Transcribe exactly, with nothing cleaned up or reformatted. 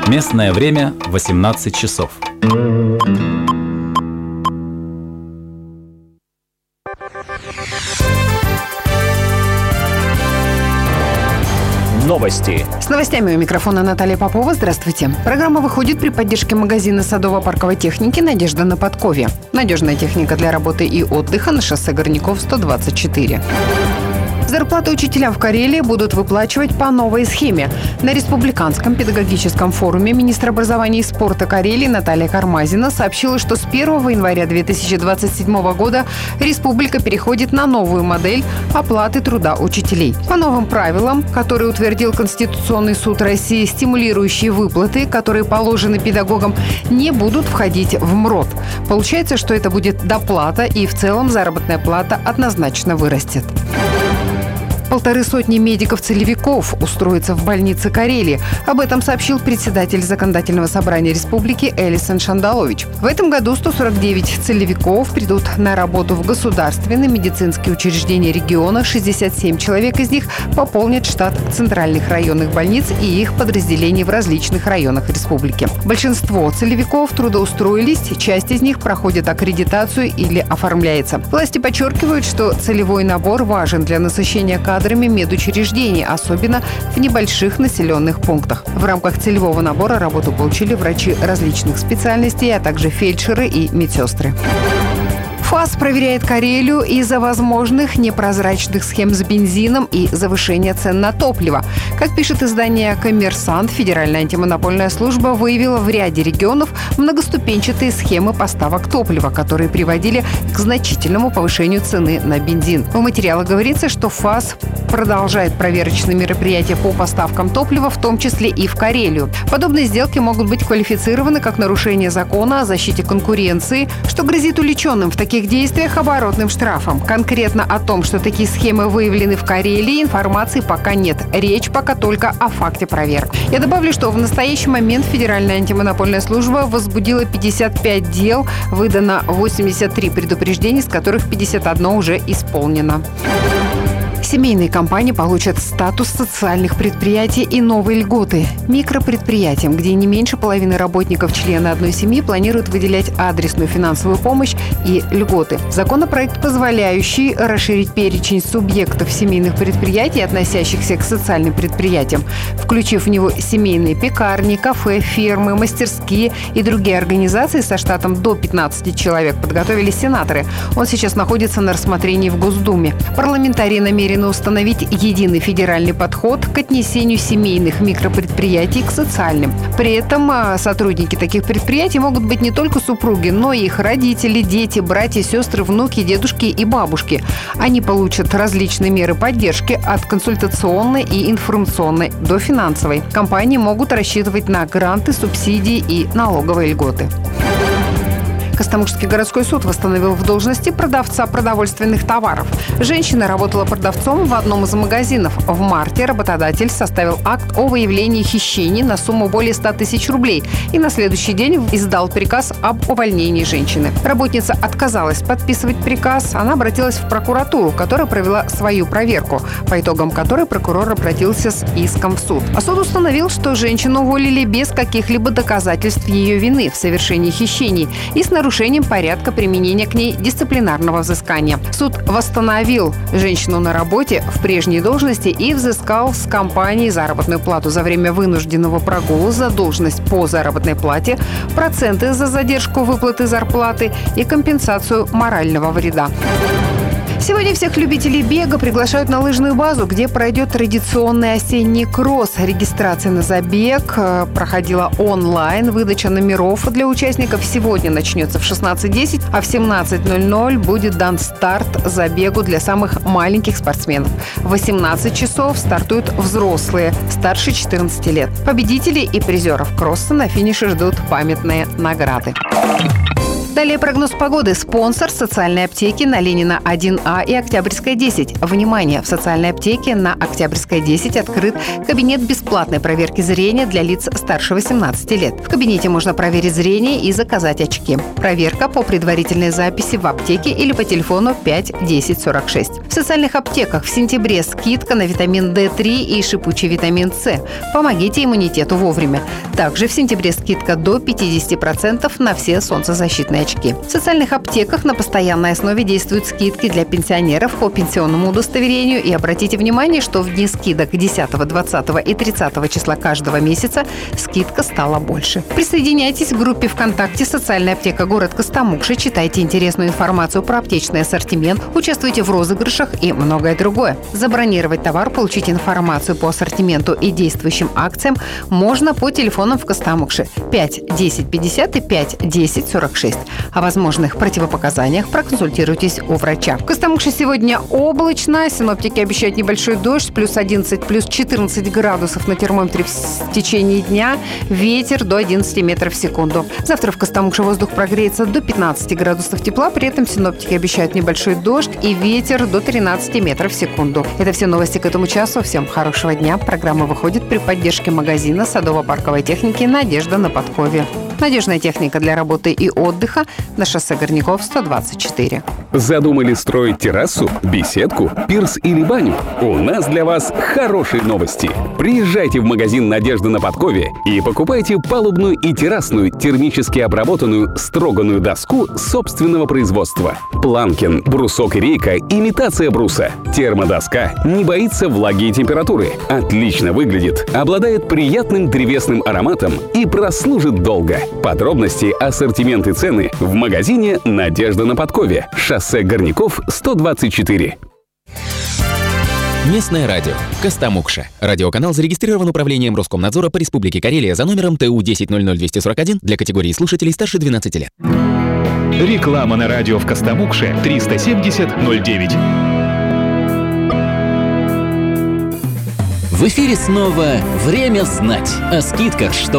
Местное время восемнадцать часов. Новости. С новостями у микрофона Наталья Попова. Здравствуйте. Программа выходит при поддержке магазина садово-парковой техники «Надежда на подкове». Надежная техника для работы и отдыха на шоссе Горняков, сто двадцать четыре. Зарплаты учителям в Карелии будут выплачивать по новой схеме. На Республиканском педагогическом форуме министр образования и спорта Карелии Наталья Кармазина сообщила, что с первого января две тысячи двадцать седьмого года республика переходит на новую модель оплаты труда учителей. По новым правилам, которые утвердил Конституционный суд России, стимулирующие выплаты, которые положены педагогам, не будут входить в МРОТ. Получается, что это будет доплата, и в целом заработная плата однозначно вырастет. Полторы сотни медиков-целевиков устроятся в больнице Карелии. Об этом сообщил председатель Законодательного собрания республики Элисон Шандалович. В этом году сто сорок девять целевиков придут на работу в государственные медицинские учреждения региона. шестьдесят семь человек из них пополнят штат центральных районных больниц и их подразделений в различных районах республики. Большинство целевиков трудоустроились, часть из них проходит аккредитацию или оформляется. Власти подчеркивают, что целевой набор важен для насыщения кадров кадрами медучреждений, особенно в небольших населенных пунктах. В рамках целевого набора работу получили врачи различных специальностей, а также фельдшеры и медсестры. ФАС проверяет Карелию из-за возможных непрозрачных схем с бензином и завышения цен на топливо. Как пишет издание «Коммерсант», Федеральная антимонопольная служба выявила в ряде регионов многоступенчатые схемы поставок топлива, которые приводили к значительному повышению цены на бензин. В материалах говорится, что ФАС продолжает проверочные мероприятия по поставкам топлива, в том числе и в Карелию. Подобные сделки могут быть квалифицированы как нарушение закона о защите конкуренции, что грозит уличенным в таких действиях оборотным штрафом. Конкретно о том, что такие схемы выявлены в Карелии, информации пока нет. Речь пока только о факте проверок. Я добавлю, что в настоящий момент Федеральная антимонопольная служба возбудила пятьдесят пять дел, выдано восемьдесят три предупреждений, из которых пятьдесят одно уже исполнено. Семейные компании получат статус социальных предприятий и новые льготы. Микропредприятиям, где не меньше половины работников члены одной семьи, планируют выделять адресную финансовую помощь и льготы. Законопроект, позволяющий расширить перечень субъектов семейных предприятий, относящихся к социальным предприятиям, включив в него семейные пекарни, кафе, фермы, мастерские и другие организации со штатом до пятнадцати человек, подготовили сенаторы. Он сейчас находится на рассмотрении в Госдуме. Парламентарии намерены установить единый федеральный подход к отнесению семейных микропредприятий к социальным. При этом сотрудники таких предприятий могут быть не только супруги, но и их родители, дети, братья, сестры, внуки, дедушки и бабушки. Они получат различные меры поддержки от консультационной и информационной до финансовой. Компании могут рассчитывать на гранты, субсидии и налоговые льготы. Костомукшский городской суд восстановил в должности продавца продовольственных товаров. Женщина работала продавцом в одном из магазинов. В марте работодатель составил акт о выявлении хищений на сумму более ста тысяч рублей и на следующий день издал приказ об увольнении женщины. Работница отказалась подписывать приказ. Она обратилась в прокуратуру, которая провела свою проверку, по итогам которой прокурор обратился с иском в суд. А суд установил, что женщину уволили без каких-либо доказательств ее вины в совершении хищений и с нарушением нарушением порядка применения к ней дисциплинарного взыскания. Суд восстановил женщину на работе в прежней должности и взыскал с компании заработную плату за время вынужденного прогула, задолженность по заработной плате, проценты за задержку выплаты зарплаты и компенсацию морального вреда. Сегодня всех любителей бега приглашают на лыжную базу, где пройдет традиционный осенний кросс. Регистрация на забег проходила онлайн. Выдача номеров для участников сегодня начнется в шестнадцать десять, а в семнадцать ноль ноль будет дан старт забегу для самых маленьких спортсменов. В восемнадцать часов стартуют взрослые, старше четырнадцати лет. Победителей и призеров кросса на финише ждут памятные награды. Далее прогноз погоды. Спонсор социальной аптеки на Ленина один А и Октябрьская десять. Внимание! В социальной аптеке на Октябрьской десять открыт кабинет бесплатной проверки зрения для лиц старше восемнадцати лет. В кабинете можно проверить зрение и заказать очки. Проверка по предварительной записи в аптеке или по телефону пять десять сорок шесть. В социальных аптеках в сентябре скидка на витамин дэ три и шипучий витамин С. Помогите иммунитету вовремя. Также в сентябре скидка до пятидесяти процентов на все солнцезащитные очки. В социальных аптеках на постоянной основе действуют скидки для пенсионеров по пенсионному удостоверению. И обратите внимание, что в дни скидок десятого, двадцатого и тридцатого числа каждого месяца скидка стала больше. Присоединяйтесь к группе ВКонтакте «Социальная аптека город Костомукша», читайте интересную информацию про аптечный ассортимент, участвуйте в розыгрышах и многое другое. Забронировать товар, получить информацию по ассортименту и действующим акциям можно по телефонам в Костомукше пять десять пятьдесят и пять десять сорок шесть. О возможных противопоказаниях проконсультируйтесь у врача. В Костомукше сегодня облачно. Синоптики обещают небольшой дождь, плюс одиннадцать, плюс четырнадцать градусов на термометре в течение дня. Ветер до одиннадцати метров в секунду. Завтра в Костомукше воздух прогреется до пятнадцати градусов тепла. При этом синоптики обещают небольшой дождь и ветер до тринадцати метров в секунду. Это все новости к этому часу. Всем хорошего дня. Программа выходит при поддержке магазина садово-парковой техники «Надежда» на Подкове. Надежная техника для работы и отдыха на шоссе Горняков сто двадцать четыре. Задумали строить террасу, беседку, пирс или баню? У нас для вас хорошие новости. Приезжайте в магазин «Надежда» на Подкове и покупайте палубную и террасную термически обработанную строганную доску собственного производства. Планкин, брусок и рейка – имитация бруса. Термодоска не боится влаги и температуры, отлично выглядит, обладает приятным древесным ароматом и прослужит долго. Подробности, ассортимент и цены в магазине «Надежда» на Подкове. Шоссе Горняков сто двадцать четыре. Местное радио. Костомукша. Радиоканал зарегистрирован Управлением Роскомнадзора по Республике Карелия за номером Т У десять ноль ноль двести сорок один для категории слушателей старше двенадцати лет. Реклама на радио в Костомукше триста семьдесят ноль девять. В эфире снова «Время знать» о скидках, что